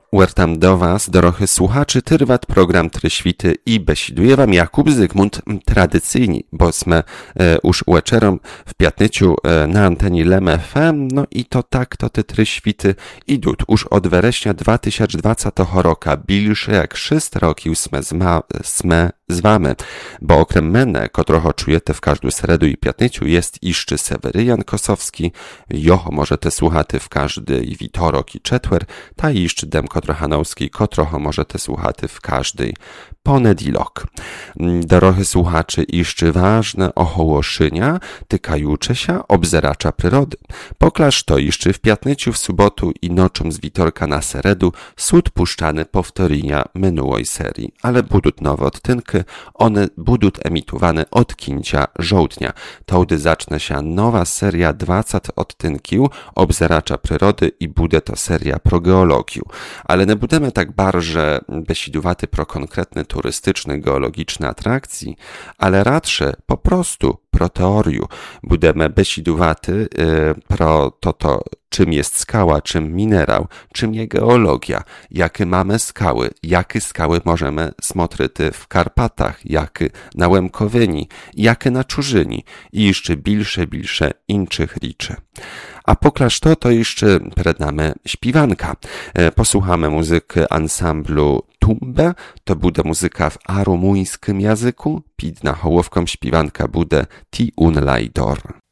Wertam do Was, dorohy słuchaczy, tyrwat program Tryświty i besiduje Wam Jakub Zygmunt tradycyjnie, bo sme już wieczerom w piatnyciu na antenie LEM FM, no i to tak, to te Tryświty idą już od września 2020 roku, bliższe jak 6 roki sme z Wami, bo okrem mene, kotrocho czujete w każdą sredu i piatnyciu, jest iszczy Seweryjan Kosowski, joho możete słuchaty w każdy i witorok i czetwer, ta iszczy Demko Trochanowski, kotrocho możete słuchaty w każdy ponedilok. Dorohy słuchaczy, iszczy ważne ohołoszynia tykajucze się obzeracza przyrody. Poklaż to iszczy w piatnyciu, w sobotu i nocą z witorka na seredu słód puszczane powtórzenia minłej serii, ale budut nowe odtynki, one budut emitowane od kincia żołdnia. Tołdy zacznie się nowa seria 20 odtynkił obzeracza przyrody i bude to seria pro geologiu. Ale nie budemy tak barże besidowaty pro konkretny turystyczny, geologiczny atrakcji, ale radsze po prostu pro teoriu. Budemy besidowaty pro to, czym jest skała, czym minerał, czym jest geologia, jakie mamy skały, jakie skały możemy smotryty w Karpatach, jakie na Łemkowyni, jakie na Czurzyni i jeszcze bilsze inczych liczy. A poklaż to jeszcze przed nami śpiwanka. Posłuchamy muzyki ansamblu Tumbe, to bude muzyka w arumuńskim języku, pid na hołowką śpiwanka bude Ti un lajdor.